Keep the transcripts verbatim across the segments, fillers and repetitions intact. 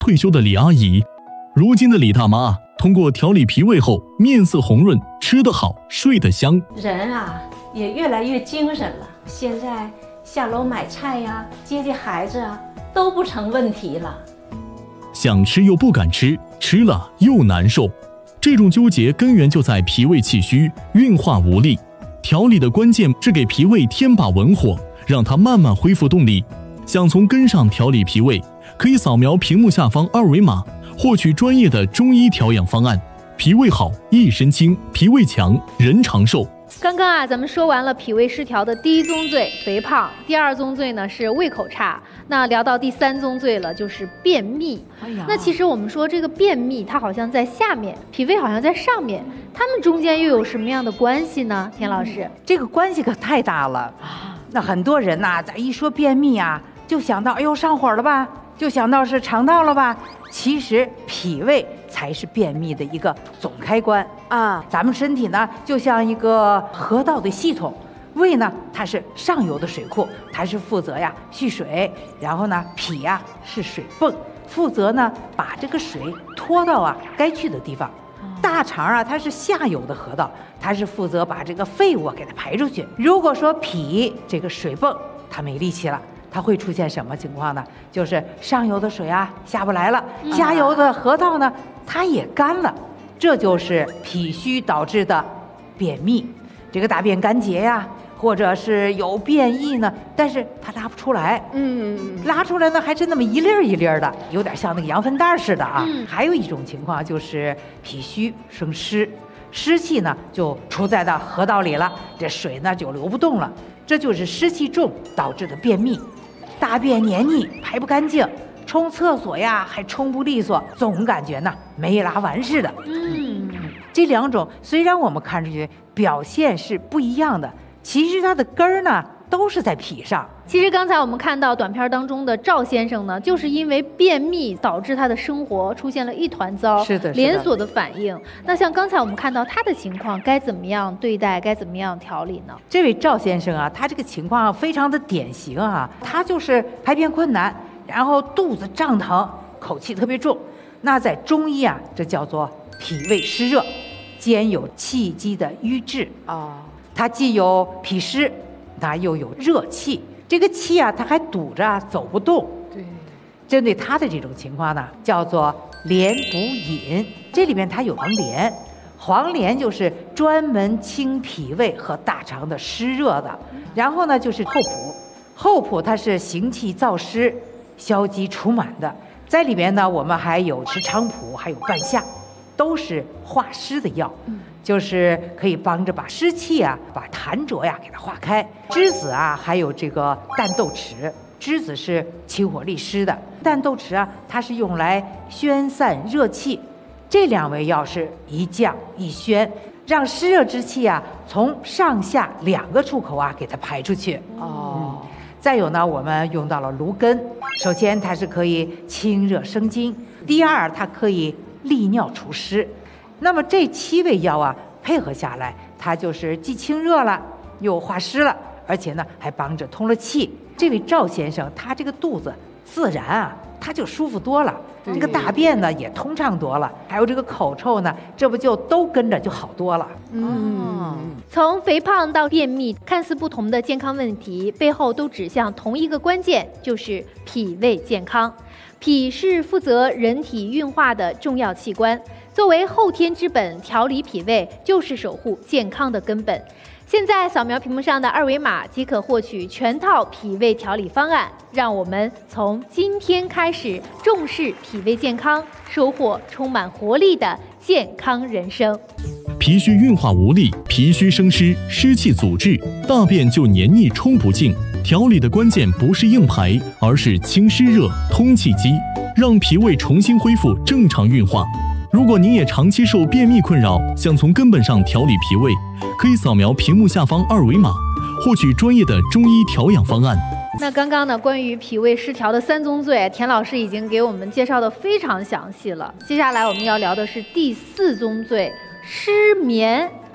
退休的李阿姨。如今的李大妈通过调理脾胃后，面色红润，吃得好，睡得香。 人啊，也越来越精神了。现在下楼买菜呀、接接孩子啊，都不成问题了。 想吃又不敢吃，吃了又难受，这种纠结根源就在脾胃气虚、运化无力。调理的关键是给脾胃添把文火，让它慢慢恢复动力。想从根上调理脾胃，可以扫描屏幕下方二维码，获取专业的中医调养方案。脾胃好，一身轻；脾胃强，人长寿。 刚刚啊，咱们说完了脾胃失调的第一宗罪肥胖，第二宗罪呢是胃口差，那聊到第三宗罪了，就是便秘。哎呀，那其实我们说这个便秘，它好像在下面，脾胃好像在上面，它们中间又有什么样的关系呢？田老师， 这个关系可太大了啊！那很多人呐、啊，咱一说便秘啊，就想到哎呦上火了吧，就想到是肠道了吧。其实脾胃才是便秘的一个总开关啊！咱们身体呢，就像一个河道的系统，胃呢它是上游的水库，它是负责呀蓄水，然后呢脾呀是水泵，负责呢把这个水拖到啊该去的地方。大肠啊它是下游的河道，它是负责把这个废物啊给它排出去。如果说脾这个水泵它没力气了，它会出现什么情况呢？就是上游的水啊下不来了，下游的河道呢它也干了，这就是脾虚导致的便秘。这个大便干结呀，或者是有便意呢，但是它拉不出来，嗯，拉出来呢还是那么一粒儿一粒儿的，有点像那个羊粪蛋似的啊。嗯、还有一种情况就是脾虚生湿，湿气呢就出在到河道里了，这水呢就流不动了，这就是湿气重导致的便秘。大便黏腻排不干净，冲厕所呀还冲不利索，总感觉呢没拉完似的。嗯，这两种虽然我们看出去表现是不一样的，其实它的根儿呢都是在脾上。 其实刚才我们看到短片当中的赵先生呢，就是因为便秘导致他的生活出现了一团糟， 是的， 连锁的反应。那像刚才我们看到他的情况，该怎么样对待，该怎么样调理呢？ 这位赵先生啊，他这个情况非常的典型啊，他就是排便困难，然后肚子胀疼，口气特别重。那在中医啊，这叫做脾胃湿热，兼有气机的瘀滞啊。它既有脾湿，它又有热气。这个气啊，它还堵着走不动。对，针对他的这种情况呢，叫做连补饮。这里面它有黄连，黄连就是专门清脾胃和大肠的湿热的。然后呢，就是厚朴，厚朴它是行气燥湿、消积除螨的。在里边呢，我们还有石菖蒲，还有半夏，都是化湿的药。嗯，就是可以帮着把湿气啊，把痰浊呀给它化开。栀子啊，还有这个淡豆豉，栀子是清火利湿的，淡豆豉啊，它是用来宣散热气。这两味药是一降一宣，让湿热之气啊从上下两个出口啊给它排出去。哦、嗯，再有呢，我们用到了芦根，首先它是可以清热生津，第二它可以利尿除湿。那么这七味药啊配合下来，它就是既清热了，又化湿了，而且呢还帮着通了气。这位赵先生他这个肚子自然啊他就舒服多了，这个大便呢也通畅多了，还有这个口臭呢，这不就都跟着就好多了。 嗯，从肥胖到便秘，看似不同的健康问题，背后都指向同一个关键，就是脾胃健康。脾是负责人体运化的重要器官，作为后天之本，调理脾胃就是守护健康的根本。现在扫描屏幕上的二维码即可获取全套脾胃调理方案，让我们从今天开始重视脾胃健康，收获充满活力的健康人生。 脾虚运化无力，脾虚生湿，湿气阻滞，大便就黏腻冲不净。调理的关键不是硬排，而是清湿热、通气机，让脾胃重新恢复正常运化。如果您也长期受便秘困扰，想从根本上调理脾胃，可以扫描屏幕下方二维码，获取专业的中医调养方案。 那刚刚呢，关于脾胃失调的三宗罪，田老师已经给我们介绍的非常详细了。接下来我们要聊的是第四宗罪，失眠。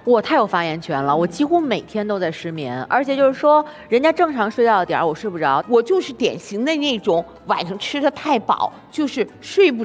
我太有发言权了，我几乎每天都在失眠，而且就是说，人家正常睡觉的点儿我睡不着， 我就是典型的那种晚上吃的太饱，就是睡不